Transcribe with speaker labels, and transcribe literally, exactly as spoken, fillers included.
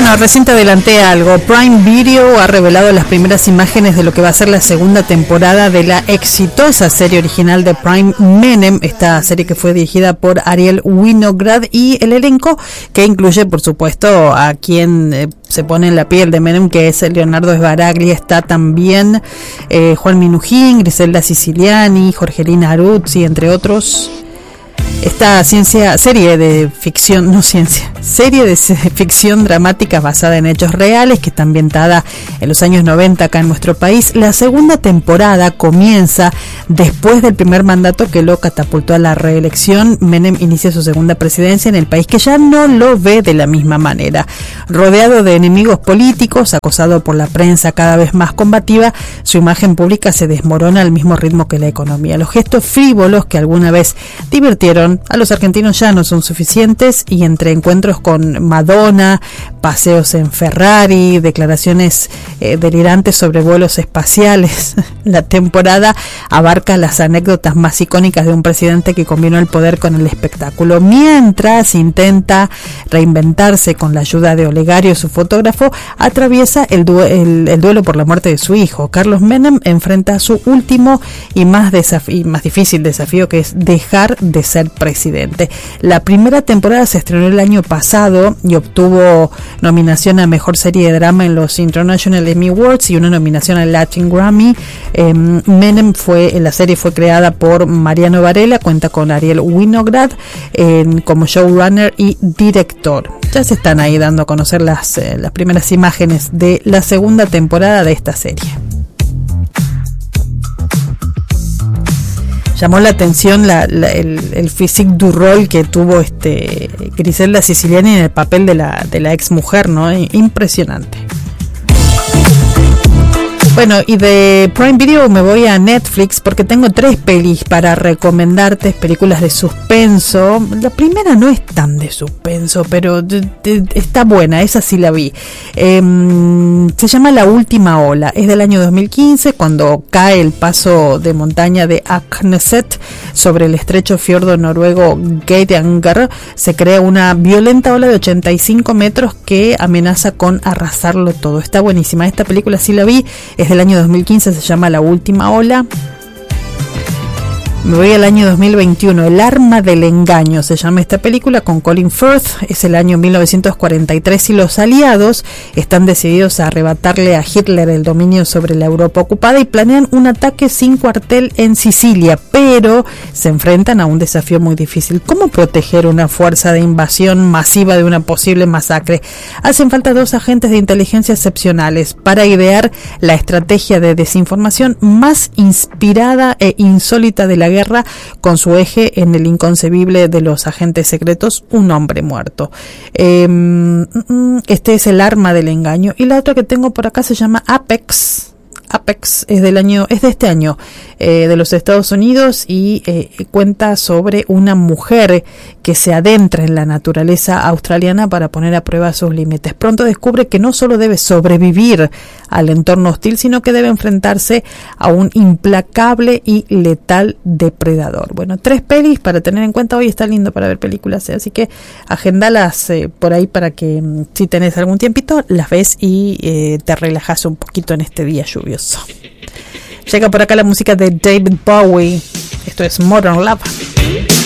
Speaker 1: Bueno, recién te adelanté algo. Prime Video ha revelado las primeras imágenes de lo que va a ser la segunda temporada de la exitosa serie original de Prime, Menem, esta serie que fue dirigida por Ariel Winograd, y el elenco que incluye, por supuesto, a quien eh, se pone en la piel de Menem, que es Leonardo Sbaraglia. Está también eh, Juan Minujín, Griselda Siciliani, Jorgelina Aruzzi, entre otros. Esta ciencia, serie de ficción, no ciencia, serie de ficción dramática basada en hechos reales, que está ambientada en los años noventa acá en nuestro país. La segunda temporada comienza después del primer mandato que lo catapultó a la reelección. Menem inicia su segunda presidencia en el país, que ya no lo ve de la misma manera. Rodeado de enemigos políticos, acosado por la prensa cada vez más combativa, su imagen pública se desmorona al mismo ritmo que la economía. Los gestos frívolos que alguna vez divirtieron a los argentinos ya no son suficientes, y entre encuentros con Madonna, paseos en Ferrari, declaraciones eh, delirantes sobre vuelos espaciales, la temporada abarca las anécdotas más icónicas de un presidente que combinó el poder con el espectáculo. Mientras intenta reinventarse con la ayuda de Olegario, su fotógrafo, atraviesa el, du- el, el duelo por la muerte de su hijo. Carlos Menem enfrenta su último y más, desaf- y más difícil desafío, que es dejar de ser presidente. La primera temporada se estrenó el año pasado y obtuvo nominación a Mejor Serie de Drama en los International Emmy Awards y una nominación al Latin Grammy. Eh, Menem fue, la serie fue creada por Mariano Varela, cuenta con Ariel Winograd eh, como showrunner y director. Ya se están ahí dando a conocer las, eh, las primeras imágenes de la segunda temporada de esta serie. Llamó la atención la, la, el, el physique du rôle que tuvo este Griselda Siciliani en el papel de la, de la ex mujer, ¿no? Impresionante. Bueno, y de Prime Video me voy a Netflix porque tengo tres pelis para recomendarte, películas de suspenso. La primera no es tan de suspenso, pero de, de, está buena, esa sí la vi. Eh, se llama La Última Ola, es del año dos mil quince, cuando cae el paso de montaña de Akneset sobre el estrecho fiordo noruego Geiranger. Se crea una violenta ola de ochenta y cinco metros que amenaza con arrasarlo todo. Está buenísima, esta película sí la vi, es del año dos mil quince, se llama La Última Ola. Me voy al año dos mil veintiuno, El Arma del Engaño se llama esta película, con Colin Firth. Es el año mil novecientos cuarenta y tres y los aliados están decididos a arrebatarle a Hitler el dominio sobre la Europa ocupada y planean un ataque sin cuartel en Sicilia, pero se enfrentan a un desafío muy difícil. ¿Cómo proteger una fuerza de invasión masiva de una posible masacre? Hacen falta dos agentes de inteligencia excepcionales para idear la estrategia de desinformación más inspirada e insólita de la guerra, con su eje en el inconcebible de los agentes secretos, un hombre muerto. Eh, este es El Arma del Engaño. Y la otra que tengo por acá se llama Apex. Apex es del año, es de este año, eh, de los Estados Unidos, y eh, cuenta sobre una mujer que se adentra en la naturaleza australiana para poner a prueba sus límites. Pronto descubre que no solo debe sobrevivir al entorno hostil, sino que debe enfrentarse a un implacable y letal depredador. Bueno, tres pelis para tener en cuenta. Hoy está lindo para ver películas, ¿eh? Así que agendalas eh, por ahí para que, si tenés algún tiempito, las ves y eh, te relajas un poquito en este día lluvioso. Llega por acá la música de David Bowie. Esto es Modern Love.